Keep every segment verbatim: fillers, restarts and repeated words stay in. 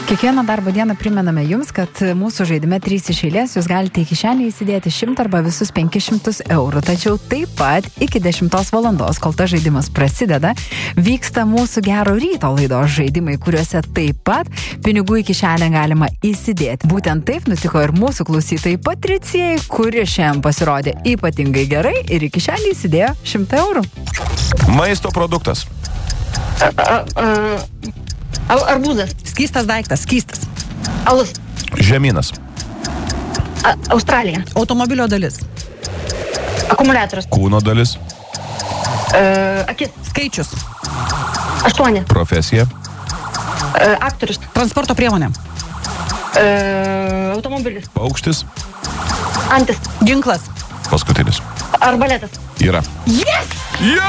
Kiekvieną darbo dieną primename jums, kad mūsų žaidime trys iš eilės jūs galite į kišenę įsidėti šimtą arba visus penkis šimtus eurų. Tačiau taip pat iki dešimtos valandos, kol tas žaidimas prasideda, vyksta mūsų gero ryto laidos žaidimai, kuriuose taip pat pinigų į kišenę galima įsidėti. Būtent taip nutiko ir mūsų klausytojai Patricijai, kuri šiandien pasirodė ypatingai gerai ir į kišenę įsidėjo šimtą eurų. Maisto produktas. A, a, a, arbūzas. Skystas daiktas, skystas. Alus. Žemynas. A, Australija. Automobilio dalis. Akumuliatorius. Kūno dalis. E, akis. Skaičius. Aštuoni. Profesija. E, aktorius. Transporto priemonė. E, automobilis. Paukštis. Antis. Ginklas. Paskutinis. Arbaletas. Yra. Yes! Yo!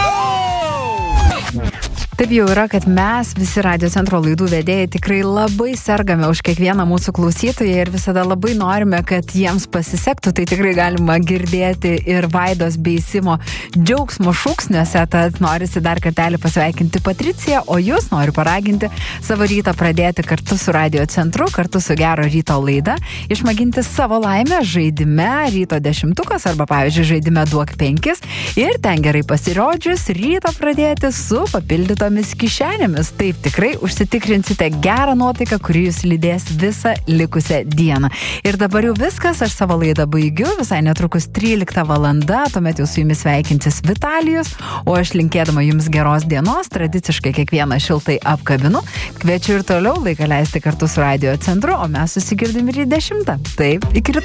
Taip jau yra, kad mes visi Radio Centro laidų vedėjai tikrai labai sergame už kiekvieną mūsų klausytoją ir visada labai norime, kad jiems pasisektų. Tai tikrai galima girdėti ir Vaidos bei Simo džiaugsmo šūksniuose, tad norisi dar kartelį pasveikinti Patriciją, o jūs noriu paraginti savo rytą pradėti kartu su Radio Centru, kartu su Gero ryto laida, išmėginti savo laimę žaidime Ryto dešimtukas arba, pavyzdžiui, žaidime Duok penkis ir ten gerai pasirodžius rytą pradėti su papildyto kišenėmis. Taip tikrai užsitikrinsite gerą nuotaiką, kuri jūs lydės visą likusią dieną. Ir dabar jau viskas, aš savo laidą baigiu, visai netrukus trylikta valanda, tuomet jau su jumis sveikinsis Vitalijus, o aš linkėdama jums geros dienos, tradiciškai kiekvieną šiltai apkabinu, kviečiu ir toliau laiką leisti kartu su Radio Centru, o mes susigirdim ir į dešimtą. Taip, iki rytoj.